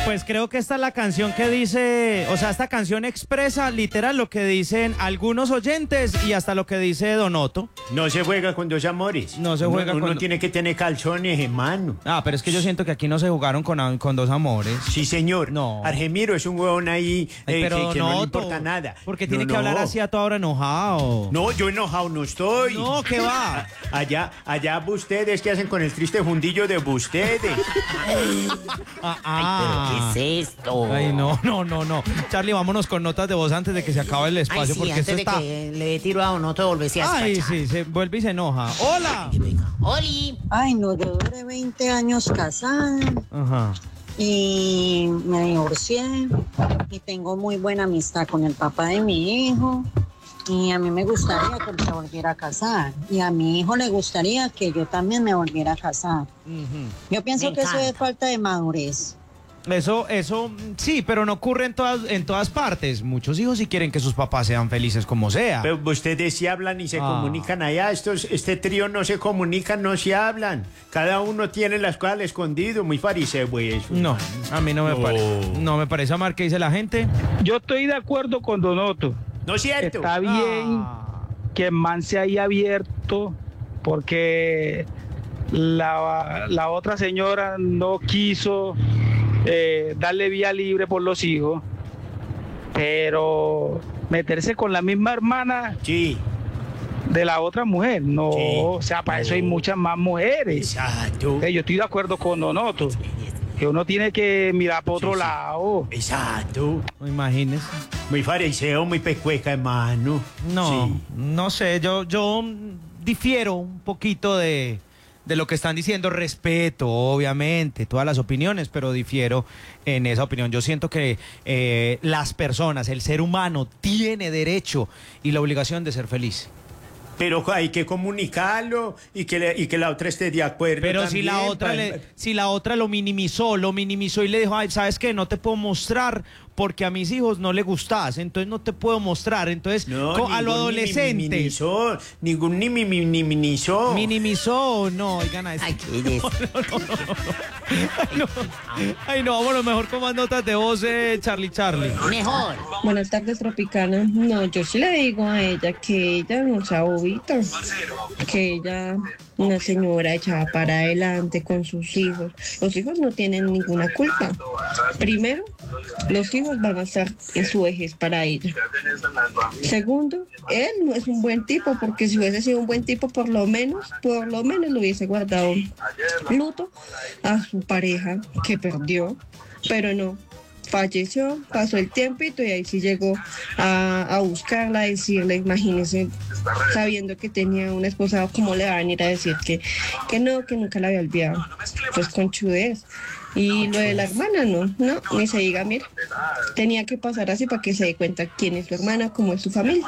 Pues creo que esta es la canción que dice, o sea, esta canción expresa literal lo que dicen algunos oyentes y hasta lo que dice Don Otto. No se juega con dos amores. No se juega uno con... tiene que tener calzones en mano. Ah, pero es que yo siento que aquí no se jugaron con dos amores. Sí, señor. No. Argemiro es un huevón ahí pero que no le Otto, importa nada. Porque tiene que hablar así a toda hora enojado. No, yo enojado no estoy. No, ¿qué va? Allá ustedes, ¿qué hacen con el triste fundillo de ustedes? ¿Pero qué es esto? Ay, no. Charlie, vámonos con notas de voz antes de que se acabe el espacio. Ay, sí, porque antes esto de está... que le dé tiro a Don Otto, volverse a Ay, despachar. sí, se vuelve y se enoja. ¡Hola! ¡Oli! Ay, no, yo duré 20 años casada Ajá. y me divorcié y tengo muy buena amistad con el papá de mi hijo y a mí me gustaría que él se volviera a casar y a mi hijo le gustaría que yo también me volviera a casar. Yo pienso Me que eso es encanta. falta de madurez. Eso, sí, pero no ocurre en todas partes. Muchos hijos sí quieren que sus papás sean felices como sea. Pero ustedes sí hablan y se comunican allá. Este trío no se comunican, no se hablan. Cada uno tiene las cosas al escondido. Muy fariseo eso. No, a mí no me parece. No me parece, Amar, ¿qué dice la gente? Yo estoy de acuerdo con Don Otto. No es cierto. Está bien que el man se haya abierto porque la otra señora no quiso darle vía libre por los hijos, pero meterse con la misma hermana Sí. de la otra mujer, no, Sí. o sea, para eso hay muchas más mujeres. Exacto. Yo estoy de acuerdo con Don Otto, que uno tiene que mirar por otro Sí. lado. Exacto. No imagínese. Muy fariseo, muy pecueca, hermano. No, Sí. no sé, yo difiero un poquito de lo que están diciendo. Respeto, obviamente, todas las opiniones, pero difiero en esa opinión. Yo siento que las personas, el ser humano, tiene derecho y la obligación de ser feliz. Pero hay que comunicarlo y que la otra esté de acuerdo. Pero también, si la otra lo minimizó y le dijo, ay, ¿sabes qué? No te puedo mostrar porque a mis hijos no les gustás, entonces no te puedo mostrar. Entonces, No, a los adolescentes... Ningún ni minimizó. Minimizó, no, oigan a eso. Ay, qué Ay, no, vámonos mejor con más notas de voz, Charlie. Mejor. Buenas tardes, Tropicana. No, yo sí le digo a ella que ella no sea bobita, que ella, una señora echada para adelante con sus hijos. Los hijos no tienen ninguna culpa. Primero, los hijos van a estar en su vejez para ella. Segundo, él no es un buen tipo, porque si hubiese sido un buen tipo, por lo menos le hubiese guardado luto a su pareja que perdió, pero no. Falleció, pasó el tiempito y ahí sí llegó a buscarla, a decirle, imagínese, sabiendo que tenía una esposa, ¿cómo le va a venir a decir que no, que nunca la había olvidado? Pues conchudez. Y lo de la hermana, no, ni se diga, mira, tenía que pasar así para que se dé cuenta quién es su hermana, cómo es su familia.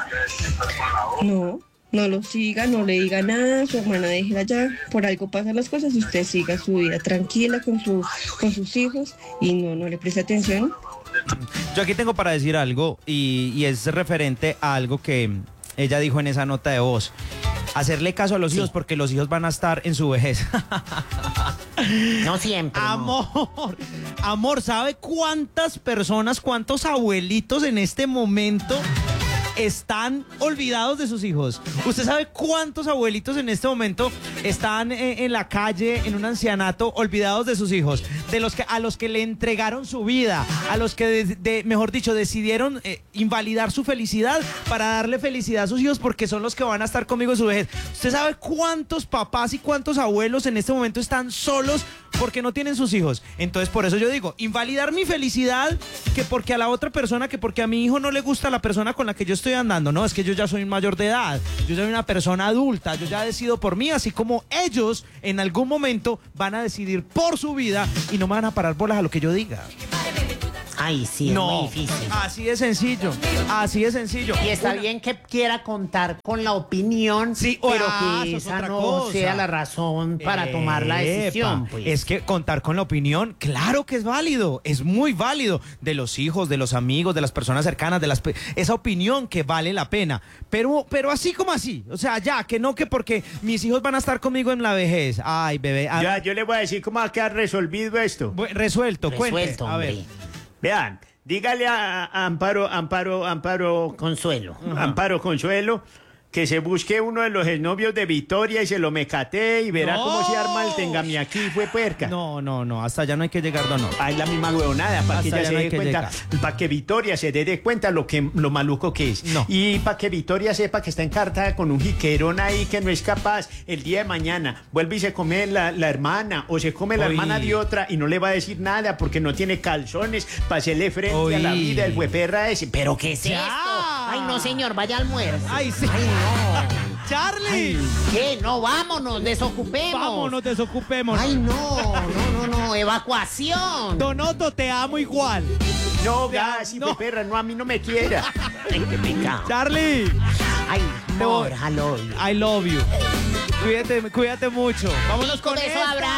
No lo siga, no le diga nada, su hermana déjela ya, por algo pasan las cosas, usted siga su vida tranquila con sus hijos y no le preste atención. Yo aquí tengo para decir algo y es referente a algo que ella dijo en esa nota de voz. Hacerle caso a los hijos porque los hijos van a estar en su vejez. No siempre. Amor, ¿sabe cuántas personas, cuántos abuelitos en este momento están olvidados de sus hijos? ¿Usted sabe cuántos abuelitos en este momento están en la calle, en un ancianato, olvidados de sus hijos? A los que le entregaron su vida, a los que, mejor dicho, decidieron invalidar su felicidad para darle felicidad a sus hijos porque son los que van a estar conmigo en su vejez. ¿Usted sabe cuántos papás y cuántos abuelos en este momento están solos porque no tienen sus hijos? Entonces, por eso yo digo, invalidar mi felicidad que porque a la otra persona, que porque a mi hijo no le gusta la persona con la que yo estoy andando. No, es que yo ya soy un mayor de edad, yo soy una persona adulta, yo ya decido por mí, así como ellos en algún momento van a decidir por su vida y no me van a parar bolas a lo que yo diga. Ay, sí, es muy difícil. así de sencillo, así de sencillo. Y está bien que quiera contar con la opinión, Sí, pero eso que es esa otra no cosa. sea la razón para tomar la decisión. Epa, Pues. Es que contar con la opinión, claro que es válido, es muy válido, de los hijos, de los amigos, de las personas cercanas, esa opinión que vale la pena, pero así como así, o sea, ya, que no que porque mis hijos van a estar conmigo en la vejez, ay, bebé. Ya, yo le voy a decir cómo va a quedar resolvido esto. Resuelto, cuente, Resuelto, a ver. hombre. Vean, dígale a Amparo Consuelo. Amparo Consuelo, que se busque uno de los exnovios de Victoria y se lo mecatee y verá No. cómo se arma el tengame aquí, fue puerca. No, hasta allá no hay que llegar, no. Ah, es la misma huevonada, para que Hasta ella allá se no hay dé que cuenta, para que Victoria se dé cuenta lo maluco que es. No. Y para que Victoria sepa que está encartada con un jiquerón ahí que no es capaz, el día de mañana vuelve y se come la hermana o se come la Uy. hermana de otra y no le va a decir nada porque no tiene calzones para hacerle frente a la Uy. vida, el hueperra ese. ¿Pero qué es Ya. esto? Ay, no, señor, vaya al almuerzo. Ay, sí. Ay, no. Charlie, ¿Qué? No, vámonos, desocupemos. vámonos, desocupémonos. Ay, no, evacuación. Donoto, te amo igual. No, Ya, gas, no. perra, no, a mí no me quiera. Ay, qué pecado. Charlie, Ay, Te voy- amor, hello. I love you. Cuídate mucho. Vámonos Rico con beso, esta. abrazo.